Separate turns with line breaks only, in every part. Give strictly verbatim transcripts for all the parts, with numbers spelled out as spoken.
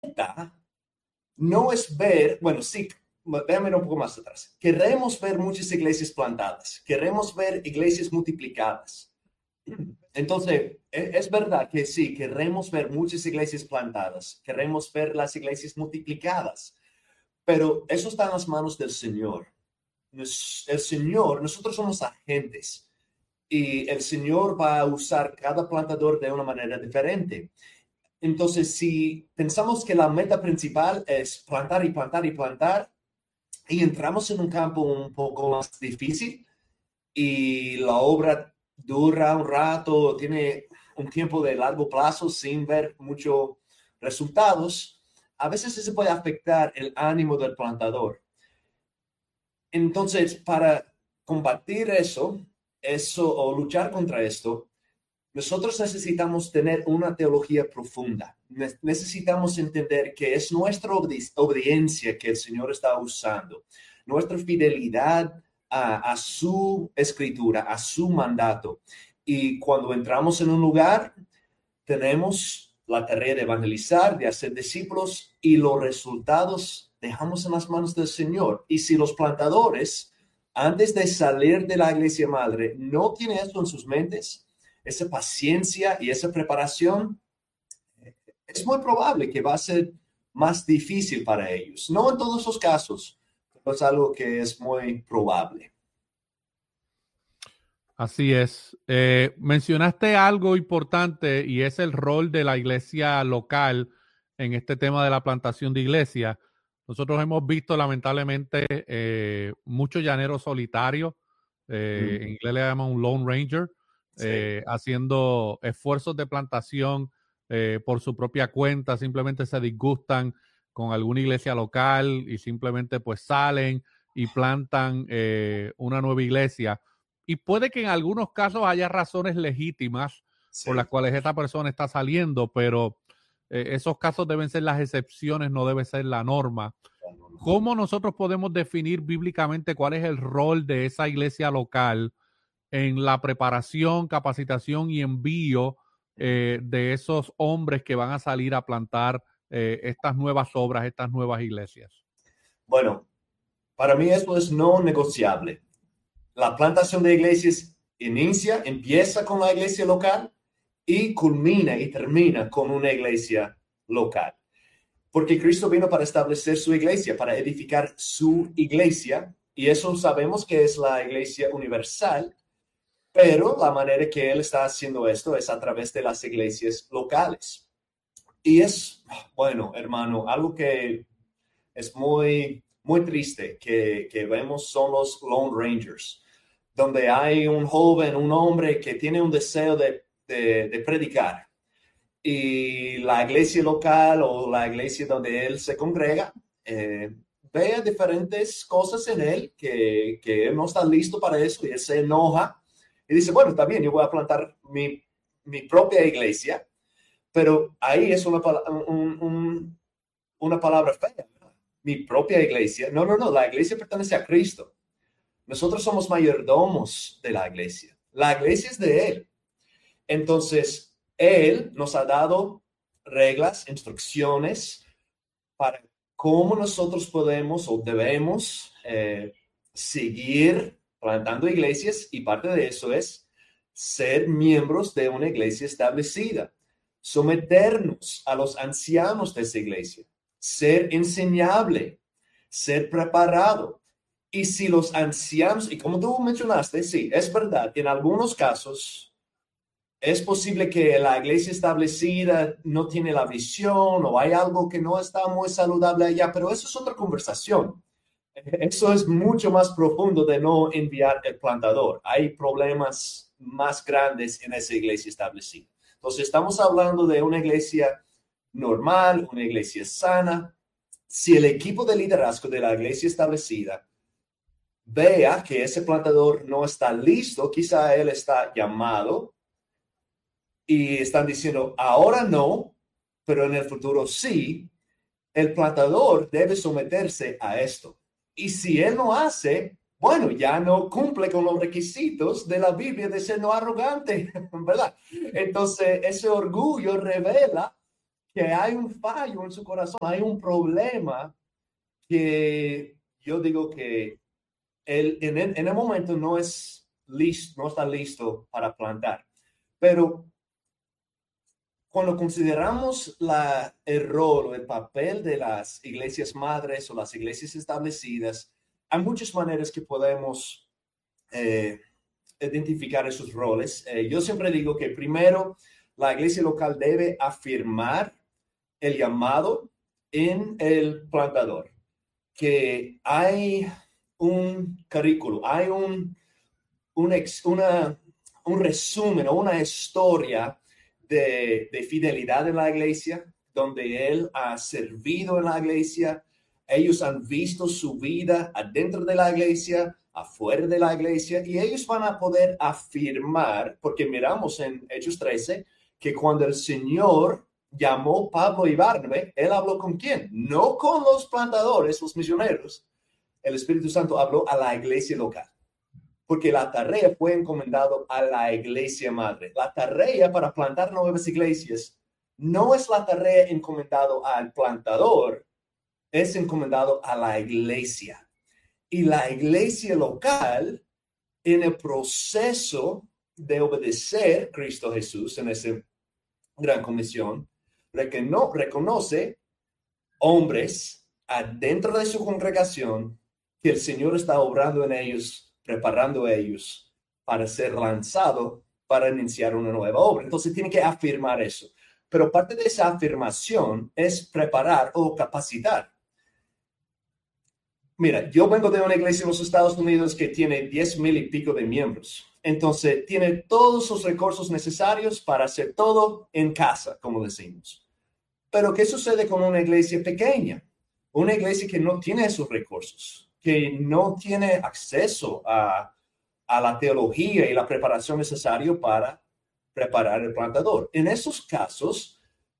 meta no es ver, bueno, sí, déjame ir un poco más atrás. Queremos ver muchas iglesias plantadas, queremos ver iglesias multiplicadas. Entonces, es verdad que sí, queremos ver muchas iglesias plantadas, queremos ver las iglesias multiplicadas, pero eso está en las manos del Señor. El Señor, nosotros somos agentes y el Señor va a usar cada plantador de una manera diferente. Entonces, si pensamos que la meta principal es plantar y plantar y plantar, y entramos en un campo un poco más difícil y la obra dura un rato, tiene un tiempo de largo plazo sin ver muchos resultados, a veces eso puede afectar el ánimo del plantador. Entonces, para combatir eso, eso o luchar contra esto, nosotros necesitamos tener una teología profunda. Necesitamos entender que es nuestra obedi- obediencia que el Señor está usando, nuestra fidelidad a, a su escritura, a su mandato. Y cuando entramos en un lugar, tenemos la tarea de evangelizar, de hacer discípulos, y los resultados dejamos en las manos del Señor. Y si los plantadores, antes de salir de la iglesia madre, no tienen esto en sus mentes, esa paciencia y esa preparación, es muy probable que va a ser más difícil para ellos. No en todos los casos, pero es algo que es muy probable.
Así es. Eh, mencionaste algo importante y es el rol de la iglesia local en este tema de la plantación de iglesia. Nosotros hemos visto lamentablemente eh, muchos llaneros solitarios, eh,
Mm.
en inglés le llaman un Lone Ranger,
Sí.
eh, haciendo esfuerzos de plantación eh, por su propia cuenta, simplemente se disgustan con alguna iglesia local y simplemente pues salen y plantan eh, una nueva iglesia. Y puede que en algunos casos haya razones legítimas por las
Sí.
cuales esta persona está saliendo, pero eh, esos casos deben ser las excepciones, no debe ser la norma. ¿Cómo nosotros podemos definir bíblicamente cuál es el rol de esa iglesia local en la preparación, capacitación y envío eh, de esos hombres que van a salir a plantar eh, estas nuevas obras, estas nuevas iglesias?
Bueno, para mí esto es no negociable. La plantación de iglesias inicia, empieza con la iglesia local y culmina y termina con una iglesia local. Porque Cristo vino para establecer su iglesia, para edificar su iglesia, y eso sabemos que es la iglesia universal, pero la manera que Él está haciendo esto es a través de las iglesias locales. Y es, bueno, hermano, algo que es muy, muy triste que, que vemos son los Lone Rangers, donde hay un joven, un hombre que tiene un deseo de, de, de predicar. Y la iglesia local o la iglesia donde él se congrega eh, ve diferentes cosas en él que, que él no está listo para eso y él se enoja y dice, bueno, está bien, yo voy a plantar mi, mi propia iglesia, pero ahí es una, un, un, una palabra fea, ¿verdad? Mi propia iglesia. No, no, no, la iglesia pertenece a Cristo. Nosotros somos mayordomos de la iglesia. La iglesia es de Él. Entonces, Él nos ha dado reglas, instrucciones para cómo nosotros podemos o debemos eh, seguir plantando iglesias, y parte de eso es ser miembros de una iglesia establecida, someternos a los ancianos de esa iglesia, ser enseñable, ser preparado. Y si los ancianos, y como tú mencionaste, sí, es verdad, en algunos casos es posible que la iglesia establecida no tiene la visión o hay algo que no está muy saludable allá, pero eso es otra conversación. Eso es mucho más profundo de no enviar el plantador. Hay problemas más grandes en esa iglesia establecida. Entonces, estamos hablando de una iglesia normal, una iglesia sana. Si el equipo de liderazgo de la iglesia establecida vea que ese plantador no está listo, quizá él está llamado y están diciendo, ahora no, pero en el futuro sí, el plantador debe someterse a esto. Y si él no hace, bueno, ya no cumple con los requisitos de la Biblia de ser no arrogante, ¿verdad? Entonces, ese orgullo revela que hay un fallo en su corazón, hay un problema que yo digo que él en el, en el momento no es listo, no está listo para plantar. Pero cuando consideramos la, el rol o el papel de las iglesias madres o las iglesias establecidas, hay muchas maneras que podemos eh, identificar esos roles. Eh, yo siempre digo que primero la iglesia local debe afirmar el llamado en el plantador, que hay un currículo, hay un, un, ex, una, un resumen o una historia de, de fidelidad en la iglesia, donde él ha servido en la iglesia, ellos han visto su vida adentro de la iglesia, afuera de la iglesia, y ellos van a poder afirmar, porque miramos en Hechos trece, que cuando el Señor llamó Pablo y Bernabé, él habló con quién, no con los plantadores, los misioneros. El Espíritu Santo habló a la iglesia local, porque la tarea fue encomendada a la iglesia madre. La tarea para plantar nuevas iglesias no es la tarea encomendada al plantador, es encomendado a la iglesia. Y la iglesia local, en el proceso de obedecer a Cristo Jesús en esa gran comisión, recono- reconoce hombres adentro de su congregación que el Señor está obrando en ellos, preparando a ellos para ser lanzado, para iniciar una nueva obra. Entonces tiene que afirmar eso. Pero parte de esa afirmación es preparar o capacitar. Mira, yo vengo de una iglesia en los Estados Unidos que tiene diez mil y pico de miembros. Entonces, tiene todos los recursos necesarios para hacer todo en casa, como decimos. Pero, ¿qué sucede con una iglesia pequeña? Una iglesia que no tiene esos recursos, que no tiene acceso a, a la teología y la preparación necesaria para preparar el plantador. En esos casos,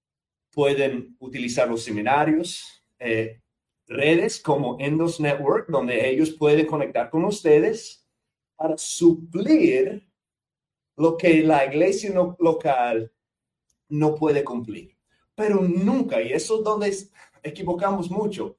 pueden utilizar los seminarios, eh, redes como Endos Network, donde ellos pueden conectar con ustedes para suplir lo que la iglesia no, local no puede cumplir. Pero nunca, y eso es donde equivocamos mucho,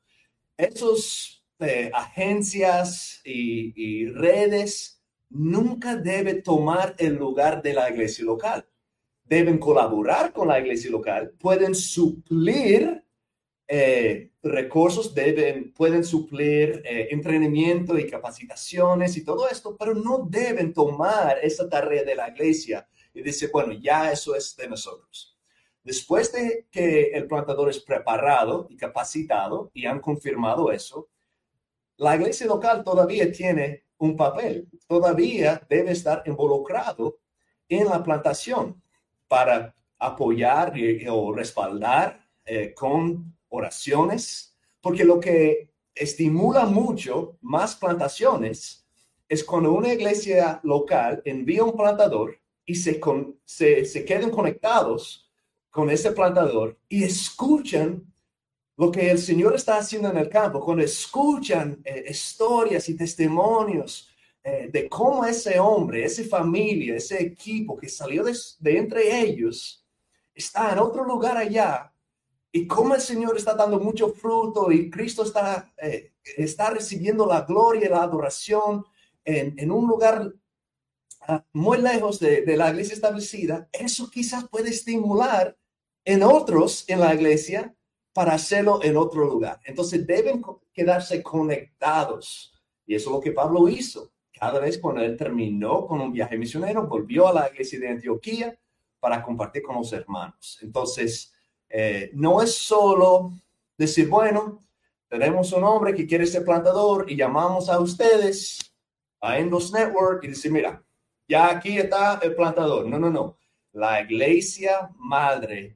esos eh, agencias y, y redes nunca deben tomar el lugar de la iglesia local. Deben colaborar con la iglesia local, pueden suplir eh, recursos, deben, pueden suplir eh, entrenamiento y capacitaciones y todo esto, pero no deben tomar esa tarea de la iglesia y decir, bueno, ya eso es de nosotros. Después de que el plantador es preparado y capacitado y han confirmado eso, la iglesia local todavía tiene un papel, todavía debe estar involucrado en la plantación para apoyar y, o respaldar eh, con oraciones, porque lo que estimula mucho más plantaciones es cuando una iglesia local envía un plantador y se, con, se, se quedan conectados con ese plantador y escuchan lo que el Señor está haciendo en el campo, cuando escuchan eh, historias y testimonios eh, de cómo ese hombre, esa familia, ese equipo que salió de, de entre ellos, está en otro lugar allá, y cómo el Señor está dando mucho fruto y Cristo está, eh, está recibiendo la gloria y la adoración en, en un lugar uh, muy lejos de, de la iglesia establecida, eso quizás puede estimular en otros en la iglesia para hacerlo en otro lugar. Entonces deben quedarse conectados. Y eso es lo que Pablo hizo. Cada vez cuando él terminó con un viaje misionero, volvió a la iglesia de Antioquía para compartir con los hermanos. Entonces, eh, no es solo decir, bueno, tenemos un hombre que quiere ser plantador y llamamos a ustedes a Endos Network y decir, mira, ya aquí está el plantador. No, no, no. La iglesia madre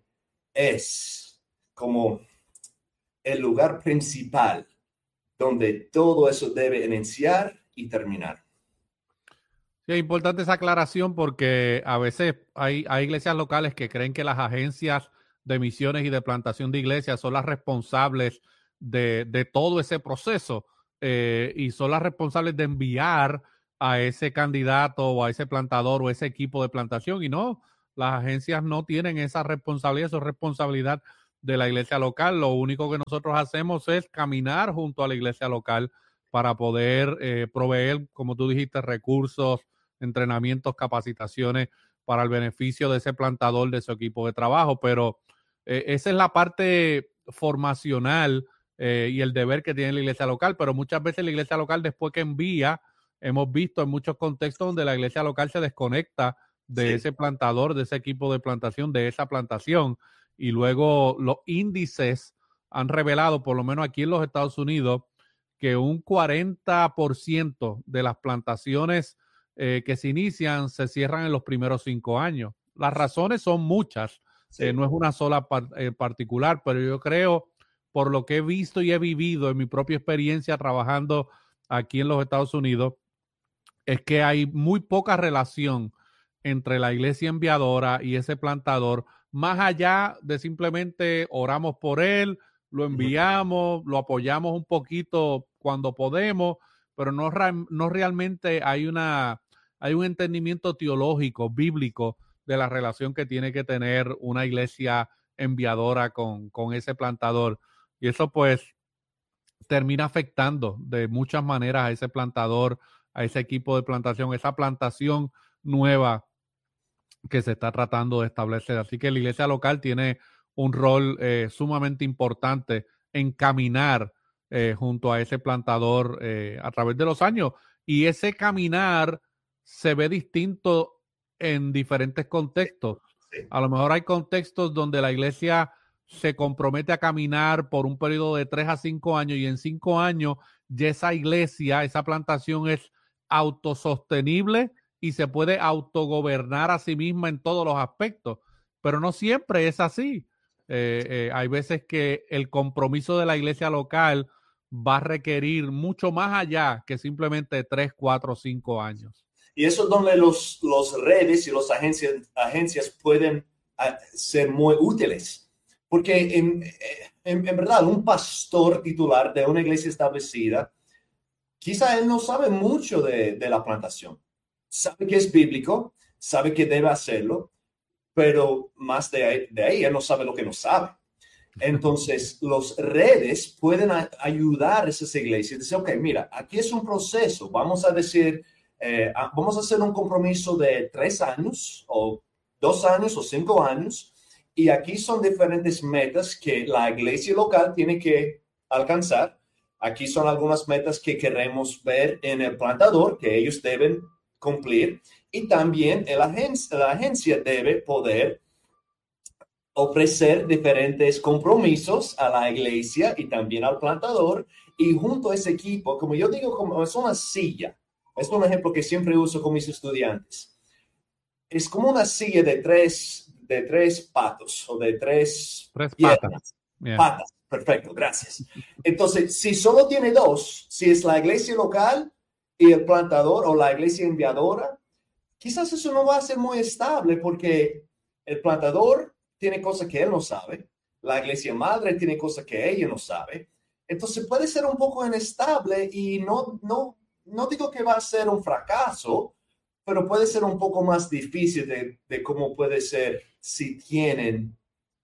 es como el lugar principal donde todo eso debe iniciar y terminar.
Sí, es importante esa aclaración porque a veces hay, hay iglesias locales que creen que las agencias de misiones y de plantación de iglesias son las responsables de, de todo ese proceso eh, y son las responsables de enviar a ese candidato o a ese plantador o ese equipo de plantación, y no, las agencias no tienen esa responsabilidad, esa responsabilidad de la iglesia local. Lo único que nosotros hacemos es caminar junto a la iglesia local para poder eh, proveer, como tú dijiste, recursos, entrenamientos, capacitaciones para el beneficio de ese plantador, de su equipo de trabajo. Pero eh, esa es la parte formacional eh, y el deber que tiene la iglesia local. Pero muchas veces la iglesia local, después que envía, hemos visto en muchos contextos donde la iglesia local se desconecta de sí. ese plantador, de ese equipo de plantación, de esa plantación, y luego los índices han revelado, por lo menos aquí en los Estados Unidos, que un cuarenta por ciento de las plantaciones eh, que se inician se cierran en los primeros cinco años. Las razones son muchas, sí. eh, no es una sola par eh, particular, pero yo creo, por lo que he visto y he vivido en mi propia experiencia trabajando aquí en los Estados Unidos, es que hay muy poca relación entre la iglesia enviadora y ese plantador, más allá de simplemente oramos por él, lo enviamos, lo apoyamos un poquito cuando podemos, pero no, no realmente hay, una, hay un entendimiento teológico, bíblico, de la relación que tiene que tener una iglesia enviadora con, con ese plantador. Y eso pues termina afectando de muchas maneras a ese plantador, a ese equipo de plantación, esa plantación nueva que se está tratando de establecer. Así que la iglesia local tiene un rol eh, sumamente importante en caminar eh, junto a ese plantador eh, a través de los años. Y ese caminar se ve distinto en diferentes contextos. A lo mejor hay contextos donde la iglesia se compromete a caminar por un periodo de tres a cinco años y en cinco años ya esa iglesia, esa plantación es autosostenible y se puede autogobernar a sí misma en todos los aspectos, pero no siempre es así. Eh, eh, hay veces que el compromiso de la iglesia local va a requerir mucho más allá que simplemente tres, cuatro, cinco años.
Y eso es donde los, los redes y las agencias, agencias pueden uh, ser muy útiles. Porque en, en, en verdad, un pastor titular de una iglesia establecida, quizá él no sabe mucho de, de la plantación. Sabe que es bíblico, sabe que debe hacerlo, pero más de ahí, de ahí él no sabe lo que no sabe. Entonces, los redes pueden a, ayudar a esas iglesias. Decir, ok, mira, aquí es un proceso. Vamos a decir, eh, vamos a hacer un compromiso de tres años, o dos años, o cinco años. Y aquí son diferentes metas que la iglesia local tiene que alcanzar. Aquí son algunas metas que queremos ver en el plantador, que ellos deben cumplir. Y también el agencia, la agencia debe poder ofrecer diferentes compromisos a la iglesia y también al plantador. Y junto a ese equipo, como yo digo, como es una silla. Es un ejemplo que siempre uso con mis estudiantes. Es como una silla de tres, de tres patos o de tres,
tres patas.
Yeah. Patas. Perfecto, gracias. Entonces, si solo tiene dos, si es la iglesia local y el plantador o la iglesia enviadora, quizás eso no va a ser muy estable porque el plantador tiene cosas que él no sabe, la iglesia madre tiene cosas que ella no sabe. Entonces puede ser un poco inestable y no, no, no digo que va a ser un fracaso, pero puede ser un poco más difícil de, de cómo puede ser si tienen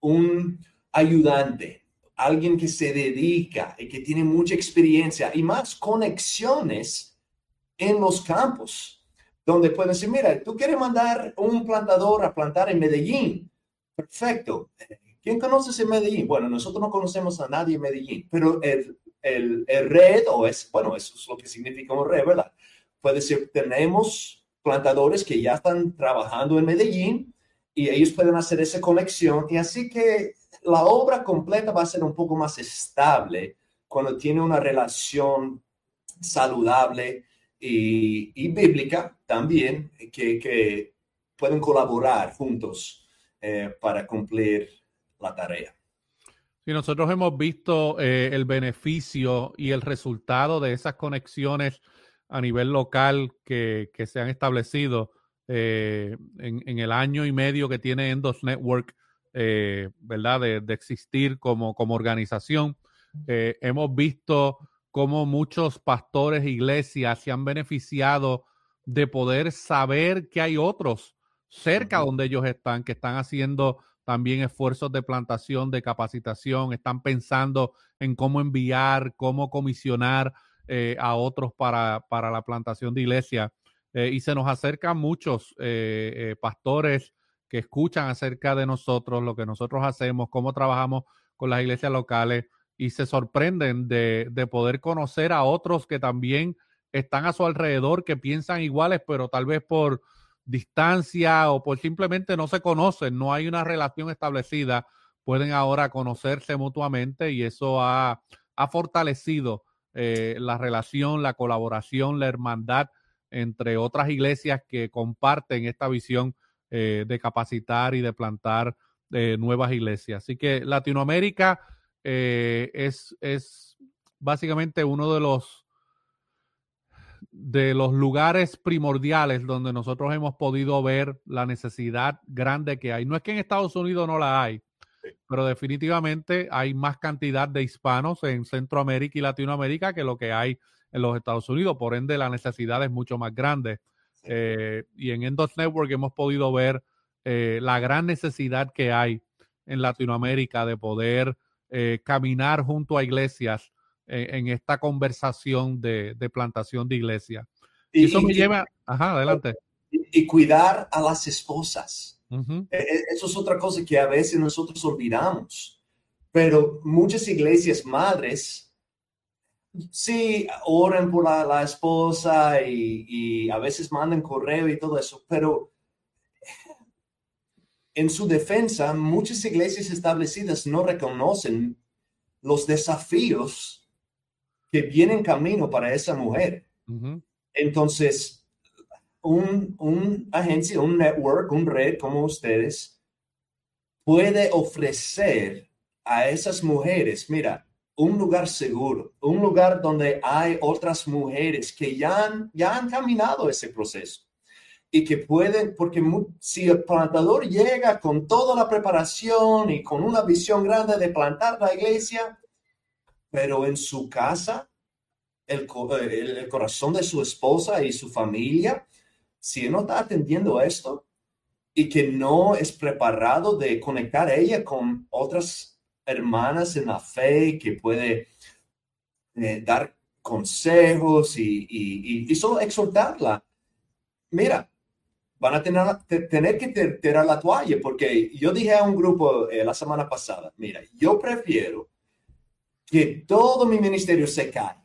un ayudante, alguien que se dedica y que tiene mucha experiencia y más conexiones en los campos, donde pueden decir, mira, tú quieres mandar un plantador a plantar en Medellín. Perfecto. ¿Quién conoces en Medellín? Bueno, nosotros no conocemos a nadie en Medellín, pero el, el, el red, o es, bueno, eso es lo que significa un red, ¿verdad? Puede ser, tenemos plantadores que ya están trabajando en Medellín y ellos pueden hacer esa conexión y así que la obra completa va a ser un poco más estable cuando tiene una relación saludable y, y bíblica también, que, que pueden colaborar juntos eh, para cumplir la tarea.
Sí, nosotros hemos visto eh, el beneficio y el resultado de esas conexiones a nivel local que, que se han establecido eh, en, en el año y medio que tiene Endos Network, eh, ¿verdad? De, de existir como, como organización. Eh, hemos visto cómo muchos pastores e iglesias se han beneficiado de poder saber que hay otros cerca uh-huh. donde ellos están, que están haciendo también esfuerzos de plantación, de capacitación, están pensando en cómo enviar, cómo comisionar eh, a otros para, para la plantación de iglesia. Eh, y se nos acercan muchos eh, eh, pastores que escuchan acerca de nosotros, lo que nosotros hacemos, cómo trabajamos con las iglesias locales, y se sorprenden de, de poder conocer a otros que también están a su alrededor, que piensan iguales, pero tal vez por distancia o por simplemente no se conocen, no hay una relación establecida, pueden ahora conocerse mutuamente, y eso ha, ha fortalecido eh, la relación, la colaboración, la hermandad entre otras iglesias que comparten esta visión eh, de capacitar y de plantar eh, nuevas iglesias. Así que Latinoamérica eh, es, es básicamente uno de los de los lugares primordiales donde nosotros hemos podido ver la necesidad grande que hay. No es que en Estados Unidos no la hay, pero definitivamente hay más cantidad de hispanos en Centroamérica y Latinoamérica que lo que hay en los Estados Unidos. Por ende, la necesidad es mucho más grande. Eh, y en Endos Network hemos podido ver eh, la gran necesidad que hay en Latinoamérica de poder eh, caminar junto a iglesias en, en esta conversación de, de plantación de iglesias. Y, y eso y, me lleva... Ajá, adelante.
Y, y cuidar a las esposas. Uh-huh. Eso es otra cosa que a veces nosotros olvidamos. Pero muchas iglesias madres sí oran por la, la esposa y, y a veces mandan correo y todo eso, pero en su defensa, muchas iglesias establecidas no reconocen los desafíos que vienen camino para esa mujer. Uh-huh. Entonces, un, un agencia, un network, un red como ustedes, puede ofrecer a esas mujeres, mira, un lugar seguro, un lugar donde hay otras mujeres que ya han, ya han caminado ese proceso y que pueden, porque si el plantador llega con toda la preparación y con una visión grande de plantar la iglesia, pero en su casa, el, el, el corazón de su esposa y su familia, si él no está atendiendo esto y que no es preparado de conectar a ella con otras hermanas en la fe, que puede eh, dar consejos y, y, y, y solo exhortarla. Mira, van a tener, tener que tirar la toalla, porque yo dije a un grupo eh, la semana pasada, mira, yo prefiero que todo mi ministerio se caiga,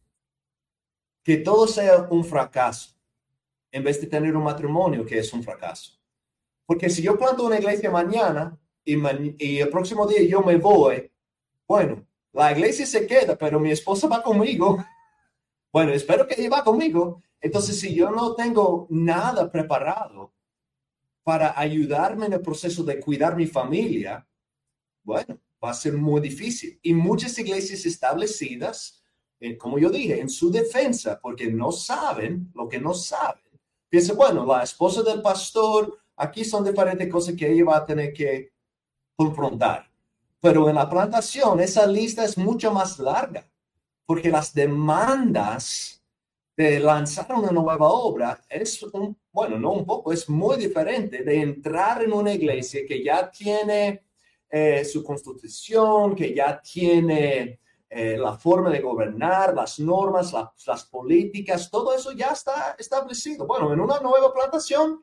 que todo sea un fracaso, en vez de tener un matrimonio que es un fracaso. Porque si yo planto una iglesia mañana y, man, y el próximo día yo me voy, bueno, la iglesia se queda, pero mi esposa va conmigo. Bueno, espero que ella va conmigo. Entonces, si yo no tengo nada preparado para ayudarme en el proceso de cuidar mi familia, bueno, va a ser muy difícil. Y muchas iglesias establecidas, eh, como yo dije, en su defensa, porque no saben lo que no saben, piensan, bueno, la esposa del pastor, aquí son diferentes cosas que ella va a tener que confrontar. Pero en la plantación, esa lista es mucho más larga, porque las demandas de lanzar una nueva obra es, un, bueno, no un poco, es muy diferente de entrar en una iglesia que ya tiene eh, su constitución, que ya tiene eh, la forma de gobernar, las normas, la, las políticas, todo eso ya está establecido. Bueno, en una nueva plantación,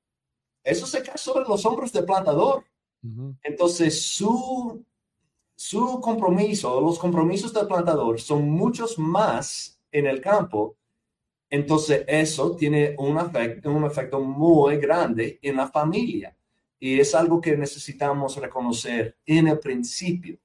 eso se cae sobre los hombros del plantador. Uh-huh. Entonces, su, su compromiso, los compromisos del plantador son muchos más en el campo. Entonces, eso tiene un efecto, un efecto muy grande en la familia. Y es algo que necesitamos reconocer en el principio.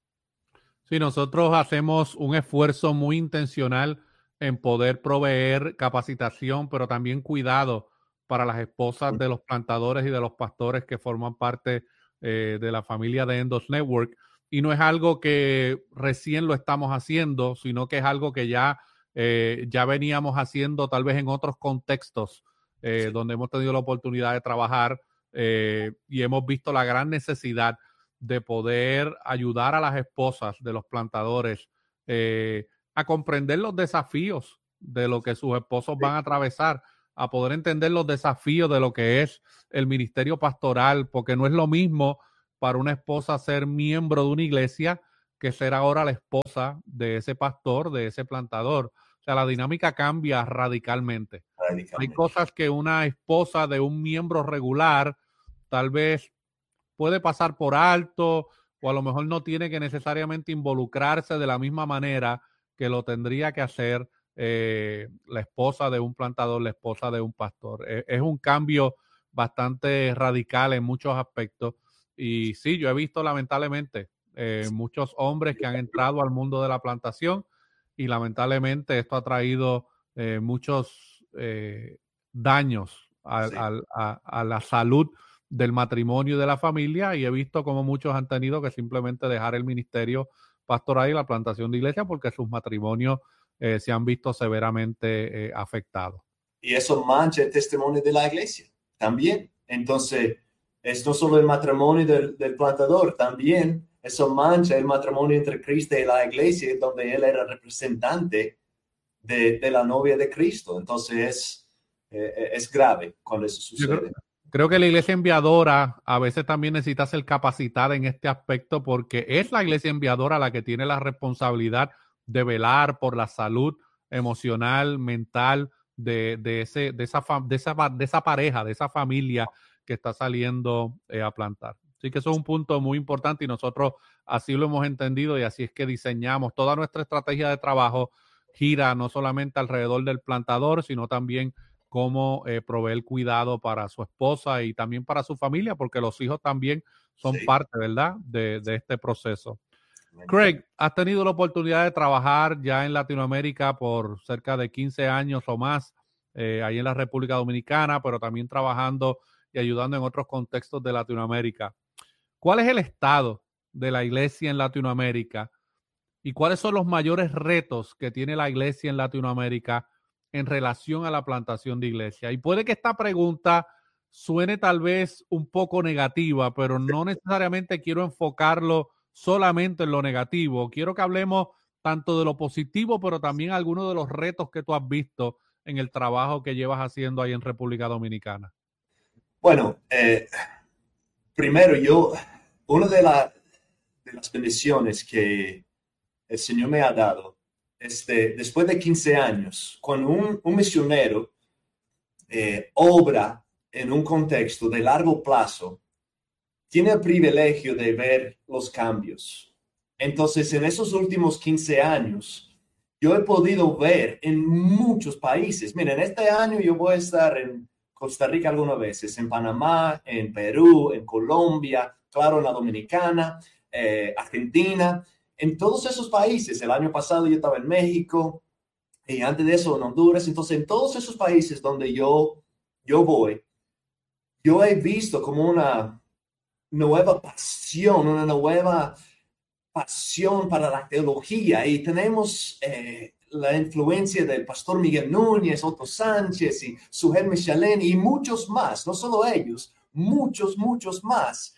Sí, nosotros hacemos un esfuerzo muy intencional en poder proveer capacitación, pero también cuidado para las esposas de los plantadores y de los pastores que forman parte eh, de la familia de Endos Network. Y no es algo que recién lo estamos haciendo, sino que es algo que ya, eh, ya veníamos haciendo tal vez en otros contextos eh, sí. donde hemos tenido la oportunidad de trabajar eh, y hemos visto la gran necesidad de poder ayudar a las esposas de los plantadores eh, a comprender los desafíos de lo que sus esposos van a atravesar, a poder entender los desafíos de lo que es el ministerio pastoral, porque no es lo mismo para una esposa ser miembro de una iglesia que ser ahora la esposa de ese pastor, de ese plantador. O sea, la dinámica cambia radicalmente. radicalmente. Hay cosas que una esposa de un miembro regular tal vez puede pasar por alto, o a lo mejor no tiene que necesariamente involucrarse de la misma manera que lo tendría que hacer eh, la esposa de un plantador, la esposa de un pastor. Es, es un cambio bastante radical en muchos aspectos. Y sí, yo he visto lamentablemente eh, muchos hombres que han entrado al mundo de la plantación y lamentablemente esto ha traído eh, muchos eh, daños a, sí. a, a, a la salud del matrimonio y de la familia, y he visto cómo muchos han tenido que simplemente dejar el ministerio pastoral y la plantación de iglesia porque sus matrimonios eh, se han visto severamente eh, afectados.
Y eso mancha el testimonio de la iglesia también. Entonces, es no solo el matrimonio del, del plantador, también eso mancha el matrimonio entre Cristo y la iglesia, donde él era representante de, de la novia de Cristo. Entonces, es, eh, es grave cuando eso sucede.
Creo que la iglesia enviadora a veces también necesita ser capacitada en este aspecto porque es la iglesia enviadora la que tiene la responsabilidad de velar por la salud emocional, mental de, de, ese, de, esa, de, esa, de esa pareja, de esa familia que está saliendo eh, a plantar. Así que eso es un punto muy importante y nosotros así lo hemos entendido y así es que diseñamos toda nuestra estrategia de trabajo gira no solamente alrededor del plantador, sino también cómo eh, proveer cuidado para su esposa y también para su familia, porque los hijos también son sí. parte, ¿verdad?, de, de este proceso. Craig, has tenido la oportunidad de trabajar ya en Latinoamérica por cerca de quince años o más, eh, ahí en la República Dominicana, pero también trabajando y ayudando en otros contextos de Latinoamérica. ¿Cuál es el estado de la iglesia en Latinoamérica y cuáles son los mayores retos que tiene la iglesia en Latinoamérica en relación a la plantación de iglesia? Y puede que esta pregunta suene tal vez un poco negativa, pero no necesariamente quiero enfocarlo solamente en lo negativo. Quiero que hablemos tanto de lo positivo, pero también algunos de los retos que tú has visto en el trabajo que llevas haciendo ahí en República Dominicana.
Bueno, eh, primero yo, una de, la, de las bendiciones que el Señor me ha dado, Este, después de quince años, cuando un, un misionero eh, obra en un contexto de largo plazo, tiene el privilegio de ver los cambios. Entonces, en esos últimos quince años, yo he podido ver en muchos países. Miren, este año yo voy a estar en Costa Rica algunas veces, en Panamá, en Perú, en Colombia, claro, en la Dominicana, eh, Argentina. En todos esos países, el año pasado yo estaba en México y antes de eso en Honduras. Entonces, en todos esos países donde yo, yo voy, yo he visto como una nueva pasión, una nueva pasión para la teología. Y tenemos eh, la influencia del pastor Miguel Núñez, Otto Sánchez y Sujel Michelén y muchos más, no solo ellos, muchos, muchos más.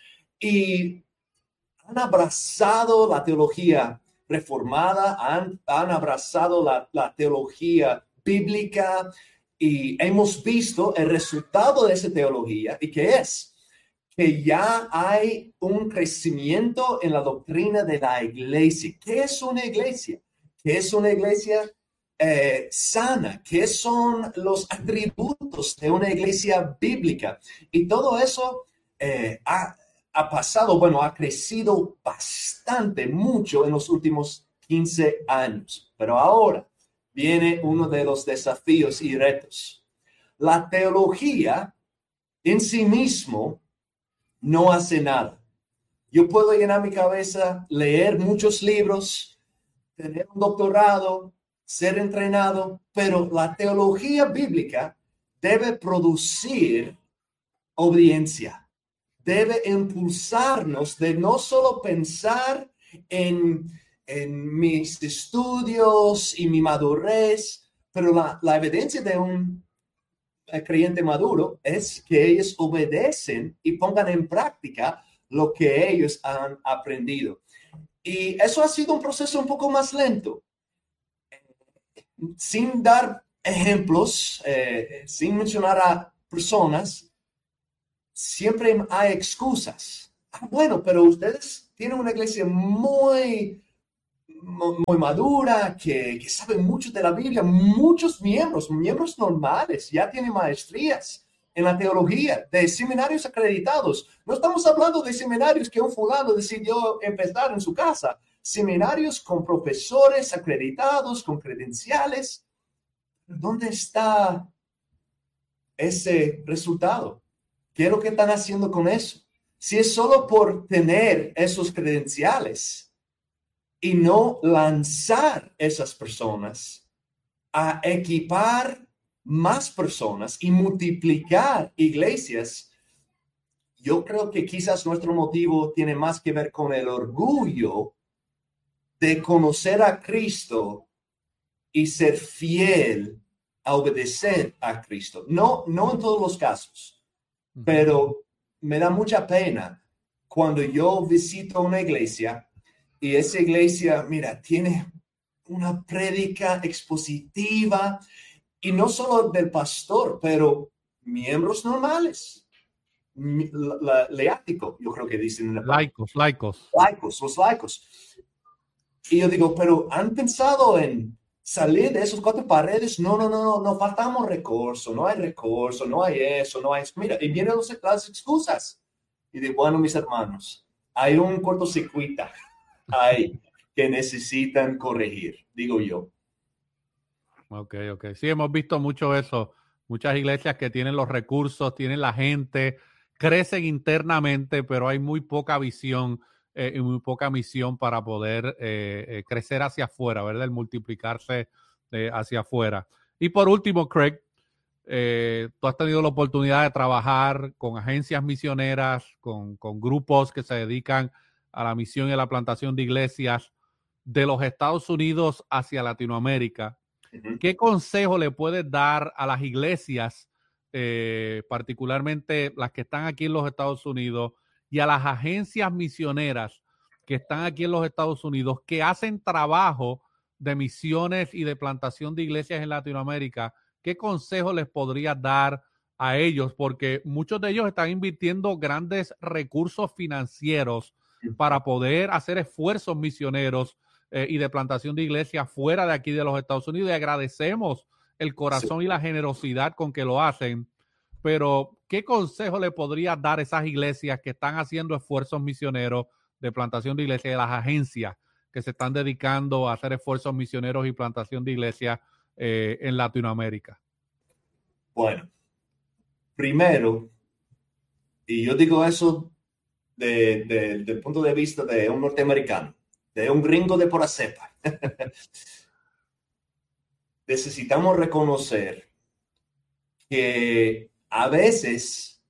Y han abrazado la teología reformada, han, han abrazado la, la teología bíblica y hemos visto el resultado de esa teología. ¿Y qué es? Que ya hay un crecimiento en la doctrina de la iglesia. ¿Qué es una iglesia? ¿Qué es una iglesia eh, sana? ¿Qué son los atributos de una iglesia bíblica? Y todo eso eh, ha ha pasado, bueno, ha crecido bastante, mucho en los últimos quince años. Pero ahora viene uno de los desafíos y retos. La teología en sí mismo no hace nada. Yo puedo llenar mi cabeza, leer muchos libros, tener un doctorado, ser entrenado, pero la teología bíblica debe producir obediencia. Debe impulsarnos de no solo pensar en, en mis estudios y mi madurez, pero la, la evidencia de un creyente maduro es que ellos obedecen y pongan en práctica lo que ellos han aprendido. Y eso ha sido un proceso un poco más lento. Sin dar ejemplos, eh, sin mencionar a personas, siempre hay excusas. Ah, bueno, pero ustedes tienen una iglesia muy, muy madura, que, que sabe mucho de la Biblia, muchos miembros, miembros normales, ya tienen maestrías en la teología, de seminarios acreditados. No estamos hablando de seminarios que un fulano decidió empezar en su casa, seminarios con profesores acreditados, con credenciales. ¿Dónde está ese resultado? ¿Qué es lo que están haciendo con eso? Si es solo por tener esos credenciales y no lanzar esas personas a equipar más personas y multiplicar iglesias, yo creo que quizás nuestro motivo tiene más que ver con el orgullo de conocer a Cristo y ser fiel a obedecer a Cristo. No, no en todos los casos, pero me da mucha pena cuando yo visito una iglesia y esa iglesia, mira, tiene una prédica expositiva y no solo del pastor, pero miembros normales, la, la, leático, yo creo que dicen en el
laicos, laicos.
Laicos, los laicos. Y yo digo, pero ¿han pensado en salir de esos cuatro paredes? No, no, no, no, no faltamos recurso, no hay recurso, no hay eso, no hay eso. Mira, y vienen los, las excusas. Y digo, bueno, mis hermanos, hay un cortocircuito ahí que necesitan corregir, digo yo.
Ok, ok. Sí, hemos visto mucho eso. Muchas iglesias que tienen los recursos, tienen la gente, crecen internamente, pero hay muy poca visión eh, y muy poca misión para poder eh, eh, crecer hacia afuera, ¿verdad? El multiplicarse eh, hacia afuera. Y por último, Craig, eh, tú has tenido la oportunidad de trabajar con agencias misioneras, con, con grupos que se dedican a la misión y a la plantación de iglesias de los Estados Unidos hacia Latinoamérica. ¿Qué consejo le puedes dar a las iglesias, eh, particularmente las que están aquí en los Estados Unidos, y a las agencias misioneras que están aquí en los Estados Unidos, que hacen trabajo de misiones y de plantación de iglesias en Latinoamérica? ¿Qué consejo les podrías dar a ellos? Porque muchos de ellos están invirtiendo grandes recursos financieros para poder hacer esfuerzos misioneros Eh, y de plantación de iglesias fuera de aquí de los Estados Unidos, y agradecemos el corazón sí. y la generosidad con que lo hacen, pero ¿qué consejo le podría dar a esas iglesias que están haciendo esfuerzos misioneros de plantación de iglesias, de las agencias que se están dedicando a hacer esfuerzos misioneros y plantación de iglesias eh, en Latinoamérica?
Bueno, primero, y yo digo eso de, de, desde el punto de vista de un norteamericano, de un gringo de pura cepa. Necesitamos reconocer que a veces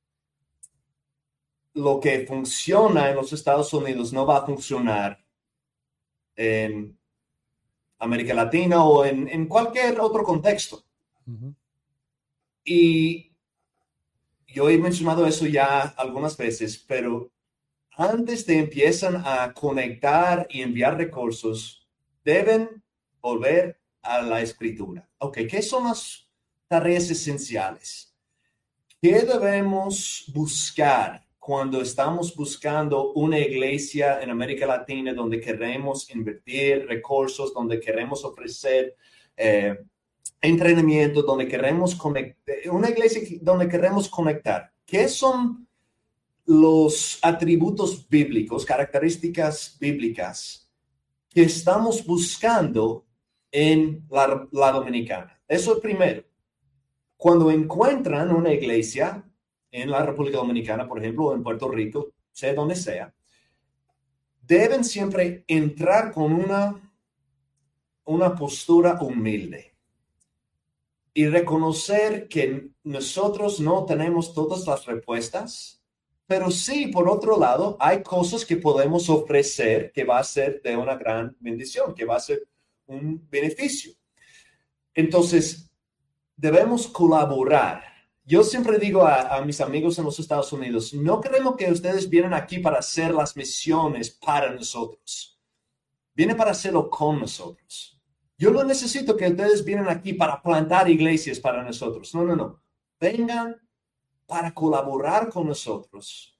lo que funciona en los Estados Unidos no va a funcionar en América Latina o en, en cualquier otro contexto. Uh-huh. Y yo he mencionado eso ya algunas veces, pero antes de empiezan a conectar y enviar recursos, deben volver a la escritura. Ok, ¿qué son las tareas esenciales? ¿Qué debemos buscar cuando estamos buscando una iglesia en América Latina donde queremos invertir recursos, donde queremos ofrecer eh, entrenamiento, donde queremos conectar, una iglesia donde queremos conectar? ¿Qué son los atributos bíblicos, características bíblicas que estamos buscando en la, la dominicana? Eso es primero. Cuando encuentran una iglesia en la República Dominicana, por ejemplo, o en Puerto Rico, sea donde sea, deben siempre entrar con una, una postura humilde y reconocer que nosotros no tenemos todas las respuestas. Pero sí, por otro lado, hay cosas que podemos ofrecer que va a ser de una gran bendición, que va a ser un beneficio. Entonces, debemos colaborar. Yo siempre digo a, a mis amigos en los Estados Unidos, no queremos que ustedes vienen aquí para hacer las misiones para nosotros. Vienen para hacerlo con nosotros. Yo no necesito que ustedes vienen aquí para plantar iglesias para nosotros. No, no, no. Vengan para colaborar con nosotros,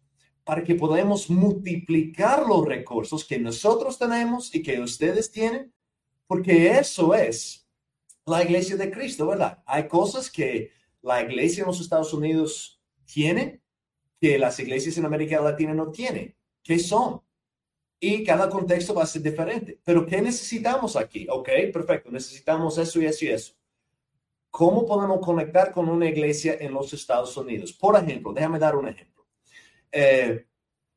para que podamos multiplicar los recursos que nosotros tenemos y que ustedes tienen, porque eso es la iglesia de Cristo, ¿verdad? Hay cosas que la iglesia en los Estados Unidos tiene que las iglesias en América Latina no tienen. ¿Qué son? Y cada contexto va a ser diferente. Pero ¿qué necesitamos aquí? Ok, perfecto, necesitamos eso y eso y eso. ¿Cómo podemos conectar con una iglesia en los Estados Unidos? Por ejemplo, déjame dar un ejemplo. Eh,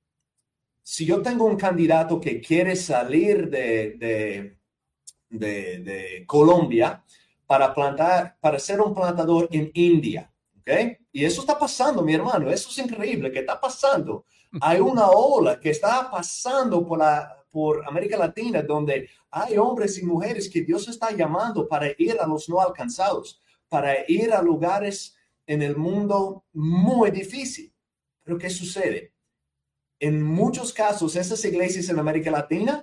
si yo tengo un candidato que quiere salir de, de, de, de Colombia para plantar, para ser un plantador en India, ¿ok? Y eso está pasando, mi hermano, eso es increíble, que está pasando. Hay una ola que está pasando por, la, por América Latina donde hay hombres y mujeres que Dios está llamando para ir a los no alcanzados, para ir a lugares en el mundo muy difícil. Pero ¿qué sucede? En muchos casos, esas iglesias en América Latina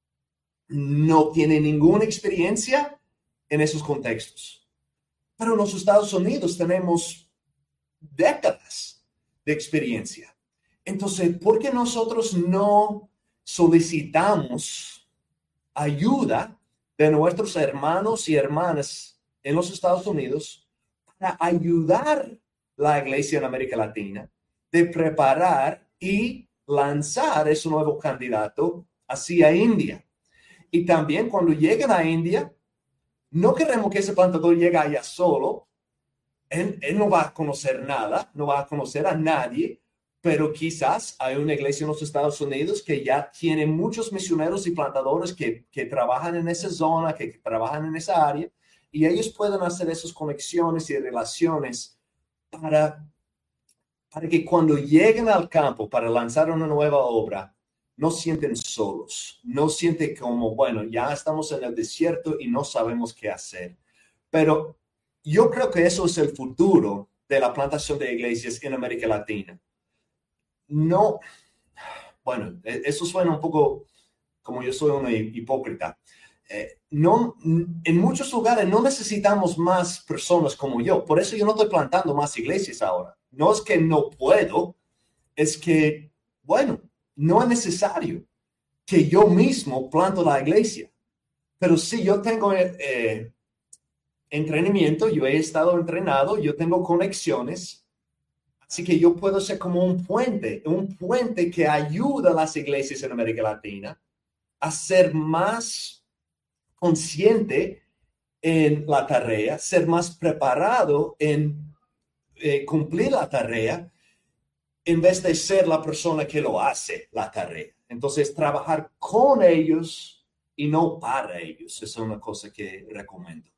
no tienen ninguna experiencia en esos contextos. Pero en los Estados Unidos tenemos décadas de experiencia. Entonces, ¿por qué nosotros no solicitamos ayuda de nuestros hermanos y hermanas en los Estados Unidos para ayudar la iglesia en América Latina de preparar y lanzar ese nuevo candidato hacia India? Y también cuando lleguen a India, no queremos que ese plantador llegue allá solo. Él, él no va a conocer nada, no va a conocer a nadie, pero quizás hay una iglesia en los Estados Unidos que ya tiene muchos misioneros y plantadores que, que trabajan en esa zona, que, que trabajan en esa área, y ellos pueden hacer esas conexiones y relaciones para, para que cuando lleguen al campo para lanzar una nueva obra, no sienten solos, no sienten como, bueno, ya estamos en el desierto y no sabemos qué hacer. Pero yo creo que eso es el futuro de la plantación de iglesias en América Latina. No, bueno, eso suena un poco como yo soy un hipócrita. Eh, no, en muchos lugares no necesitamos más personas como yo. Por eso yo no estoy plantando más iglesias ahora. No es que no puedo, es que, bueno, no es necesario que yo mismo planto la iglesia. Pero sí, yo tengo eh, entrenamiento, yo he estado entrenado, yo tengo conexiones, así que yo puedo ser como un puente, un puente que ayuda a las iglesias en América Latina a ser más consciente en la tarea, ser más preparado en eh, cumplir la tarea, en vez de ser la persona que lo hace la tarea. Entonces, trabajar con ellos y no para ellos. Es una cosa que recomiendo.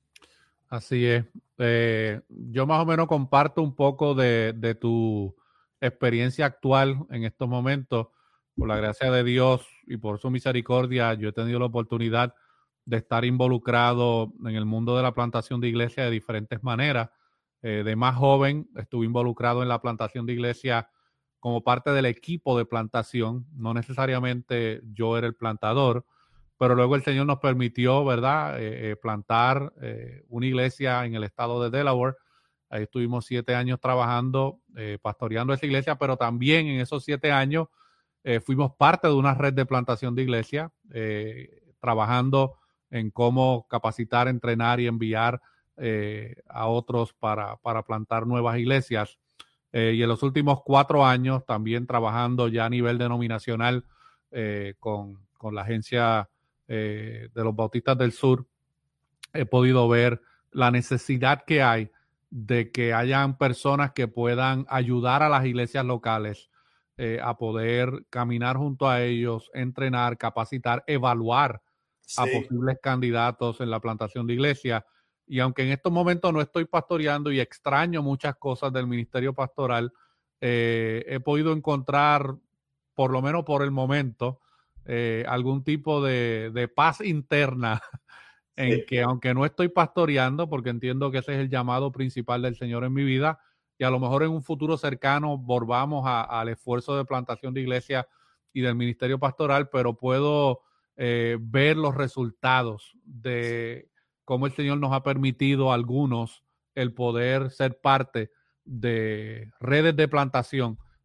Así es. Eh, yo más o menos comparto un poco de, de tu experiencia actual en estos momentos. Por la gracia de Dios y por su misericordia, yo he tenido la oportunidad de estar involucrado en el mundo de la plantación de iglesia de diferentes maneras. Eh, de más joven estuve involucrado en la plantación de iglesia como parte del equipo de plantación. No necesariamente yo era el plantador, pero luego el Señor nos permitió, ¿verdad?, eh, eh, plantar eh, una iglesia en el estado de Delaware. Ahí estuvimos siete años trabajando, eh, pastoreando esa iglesia, pero también en esos siete años eh, fuimos parte de una red de plantación de iglesia, eh, trabajando en cómo capacitar, entrenar y enviar eh, a otros para, para plantar nuevas iglesias. Eh, y en los últimos cuatro años también trabajando ya a nivel denominacional eh, con, con la agencia eh, de los Bautistas del Sur, he podido ver la necesidad que hay de que hayan personas que puedan ayudar a las iglesias locales eh, a poder caminar junto a ellos, entrenar, capacitar, evaluar sí. a posibles candidatos en la plantación de iglesia. Y aunque en estos momentos no estoy pastoreando y extraño muchas cosas del ministerio pastoral, eh, he podido encontrar, por lo menos por el momento, eh, algún tipo de, de paz interna en sí. que aunque no estoy pastoreando, porque entiendo que ese es el llamado principal del Señor en mi vida, y a lo mejor en un futuro cercano volvamos a, al esfuerzo de plantación de iglesia y del ministerio pastoral, pero puedo eh, ver los resultados de cómo el Señor nos ha permitido a algunos el poder ser parte de redes de plantación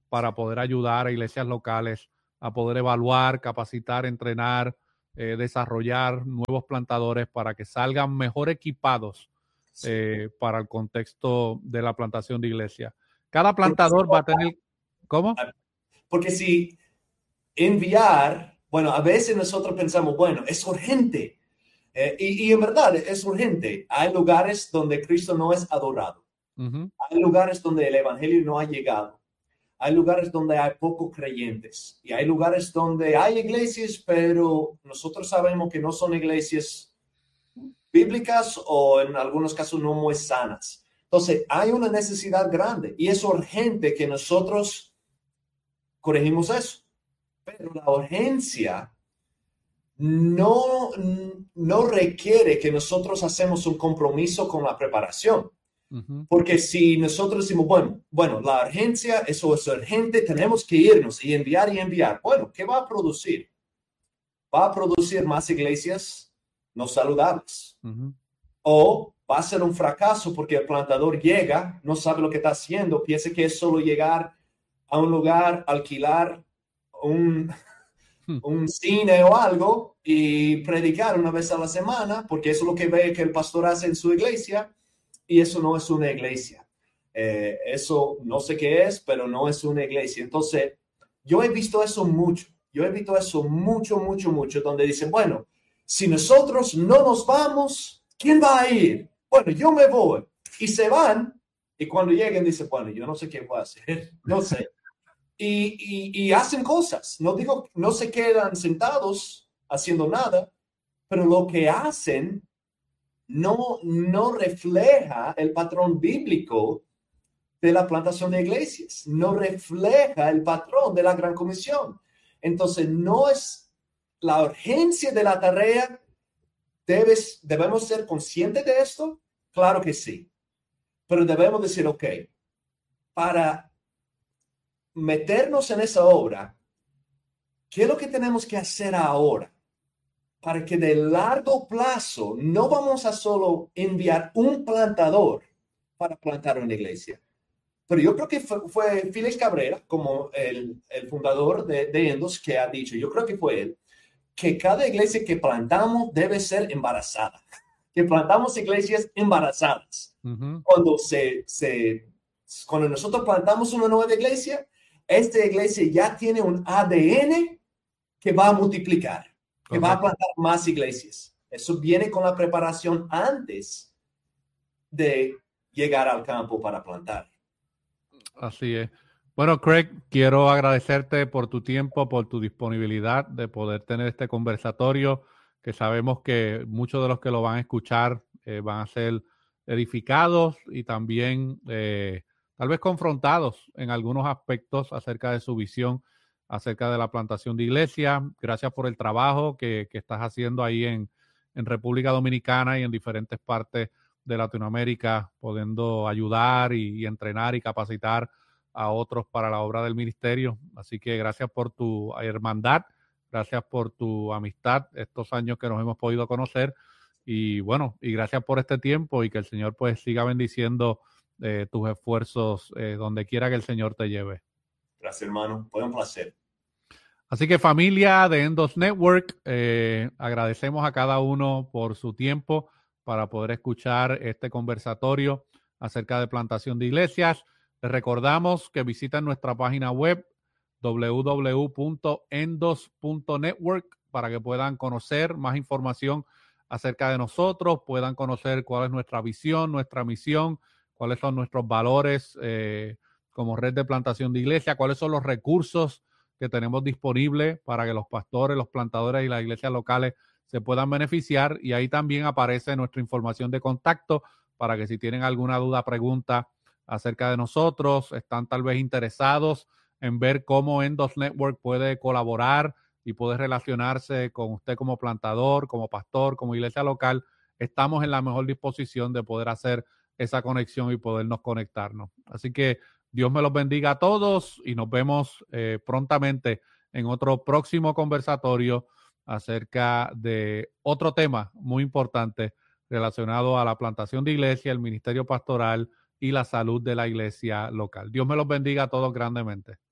para poder ayudar a iglesias locales a poder evaluar, capacitar, entrenar, eh, desarrollar nuevos plantadores para que salgan mejor equipados eh, para el contexto de la plantación de iglesia. Cada plantador va a tener... ¿Cómo?
Porque si enviar, bueno, a veces nosotros pensamos, bueno, es urgente. Eh, y, y en verdad es urgente. Hay lugares donde Cristo no es adorado. Uh-huh. Hay lugares donde el evangelio no ha llegado. Hay lugares donde hay pocos creyentes. Y hay lugares donde hay iglesias, pero nosotros sabemos que no son iglesias bíblicas o en algunos casos no muy sanas. Entonces, hay una necesidad grande y es urgente que nosotros corregimos eso. Pero la urgencia no, no requiere que nosotros hacemos un compromiso con la preparación. Uh-huh. Porque si nosotros decimos, bueno, bueno, la urgencia, eso es urgente, tenemos que irnos y enviar y enviar. Bueno, ¿qué va a producir? Va a producir más iglesias no saludables. Uh-huh. O va a ser un fracaso porque el plantador llega, no sabe lo que está haciendo, piensa que es solo llegar a un lugar, alquilar un, un cine o algo y predicar una vez a la semana, porque eso es lo que ve que el pastor hace en su iglesia. Y eso no es una iglesia. Eh, eso no sé qué es, pero no es una iglesia. Entonces, yo he visto eso mucho. Yo he visto eso mucho, mucho, mucho, donde dicen, bueno, si nosotros no nos vamos, ¿quién va a ir? Bueno, yo me voy. Y se van, y cuando lleguen dicen, bueno, yo no sé qué voy a hacer, no sé. Y, y, y hacen cosas. No digo, no se quedan sentados haciendo nada, pero lo que hacen No, no refleja el patrón bíblico de la plantación de iglesias, no refleja el patrón de la Gran Comisión. Entonces, no es la urgencia de la tarea. Debes, ¿Debemos ser conscientes de esto? Claro que sí. Pero debemos decir, ok, para meternos en esa obra, ¿qué es lo que tenemos que hacer ahora? Para que de largo plazo no vamos a solo enviar un plantador para plantar una iglesia. Pero yo creo que fue, fue Félix Cabrera, como el, el fundador de, de Endos, que ha dicho, yo creo que fue él, que cada iglesia que plantamos debe ser embarazada. Que plantamos iglesias embarazadas. Uh-huh. Cuando, se, se, cuando nosotros plantamos una nueva iglesia, esta iglesia ya tiene un A D N que va a multiplicar. Que va a plantar más iglesias. Eso viene con la preparación antes de llegar al campo para plantar.
Así es. Bueno, Craig, quiero agradecerte por tu tiempo, por tu disponibilidad de poder tener este conversatorio, que sabemos que muchos de los que lo van a escuchar eh, van a ser edificados y también eh, tal vez confrontados en algunos aspectos acerca de su visión acerca de la plantación de iglesia. Gracias por el trabajo que, que estás haciendo ahí en, en República Dominicana y en diferentes partes de Latinoamérica, pudiendo ayudar y, y entrenar y capacitar a otros para la obra del ministerio. Así que gracias por tu hermandad, gracias por tu amistad, estos años que nos hemos podido conocer y bueno, y gracias por este tiempo y que el Señor pues siga bendiciendo eh, tus esfuerzos eh, donde quiera que el Señor te lleve.
Gracias, hermano. Fue un placer.
Así que familia de Endos Network, eh, agradecemos a cada uno por su tiempo para poder escuchar este conversatorio acerca de plantación de iglesias. Les recordamos que visiten nuestra página web doble u doble u doble u punto endos punto network para que puedan conocer más información acerca de nosotros, puedan conocer cuál es nuestra visión, nuestra misión, cuáles son nuestros valores eh, como red de plantación de iglesia, cuáles son los recursos que tenemos disponibles para que los pastores, los plantadores y las iglesias locales se puedan beneficiar. Y ahí también aparece nuestra información de contacto para que si tienen alguna duda, pregunta acerca de nosotros, están tal vez interesados en ver cómo Endos Network puede colaborar y puede relacionarse con usted como plantador, como pastor, como iglesia local, estamos en la mejor disposición de poder hacer esa conexión y podernos conectarnos. Así que Dios me los bendiga a todos y nos vemos eh, prontamente en otro próximo conversatorio acerca de otro tema muy importante relacionado a la plantación de iglesia, el ministerio pastoral y la salud de la iglesia local. Dios me los bendiga a todos grandemente.